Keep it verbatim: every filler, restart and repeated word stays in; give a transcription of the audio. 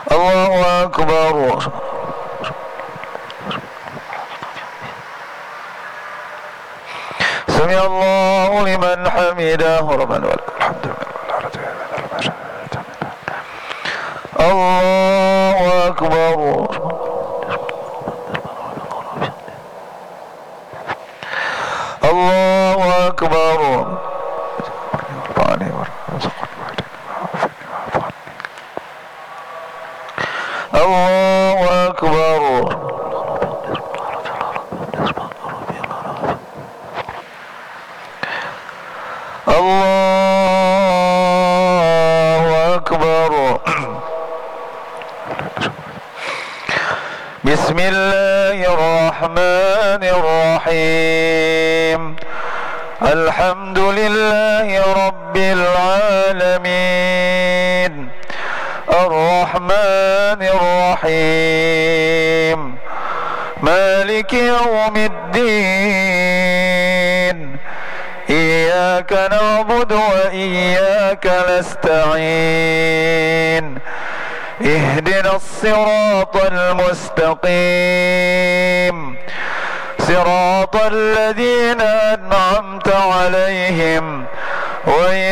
الله أكبر. سمع الله لمن حمده ربنا ولك الحمد. الله أكبر. الله أكبر. الله أكبر. الله أكبر. بسم الله الرحمن الرحيم. الحمد لله رب العالمين الرحمن الرحيم مالك يوم الدين إياك نعبد وإياك نستعين اهدنا الصراط المستقيم صراط الذين أنعمت عليهم غير